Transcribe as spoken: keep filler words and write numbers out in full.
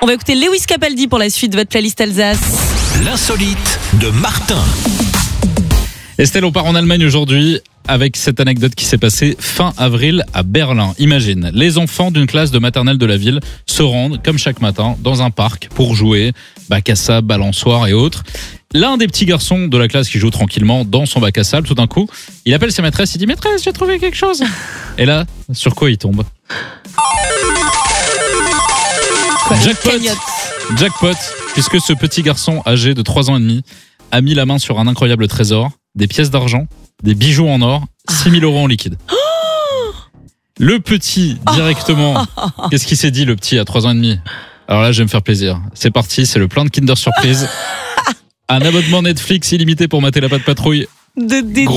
On va écouter Lewis Capaldi pour la suite de votre playlist Alsace. L'insolite de Martin. Estelle, on part en Allemagne aujourd'hui avec cette anecdote qui s'est passée fin avril à Berlin. Imagine, les enfants d'une classe de maternelle de la ville se rendent, comme chaque matin, dans un parc pour jouer, bac à sable, balançoire et autres. L'un des petits garçons de la classe qui joue tranquillement dans son bac à sable, tout d'un coup, il appelle sa maîtresse, il dit « Maîtresse, j'ai trouvé quelque chose !» Et là, sur quoi il tombe ? Quoi, Jackpot, cagnotte. jackpot, puisque ce petit garçon âgé de trois ans et demi a mis la main sur un incroyable trésor, des pièces d'argent, des bijoux en or, six mille euros en liquide. Le petit, directement, qu'est-ce qu'il s'est dit, le petit, à trois ans et demi ? Alors là, je vais me faire plaisir. C'est parti, c'est le plein de Kinder Surprise. Un abonnement Netflix illimité pour mater la Patte Patrouille. De, des